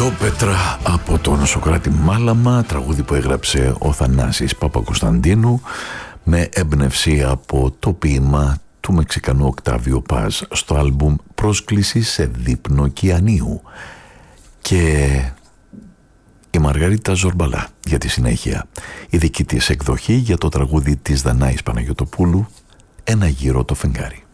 Πέτρα από τον Σωκράτη Μάλαμα, τραγούδι που έγραψε ο Θανάσης Παπακοσταντίνου με έμπνευση από το ποίημα του Μεξικανού Οκτάβιο Πάζ στο άλμπουμ «Πρόσκληση σε δείπνο Κιανίου». Και η Μαργαρίτα Ζορμπαλά για τη συνέχεια, η δική της εκδοχή για το τραγούδι της Δανάης Παναγιωτοπούλου «Ένα γύρο το φεγγάρι».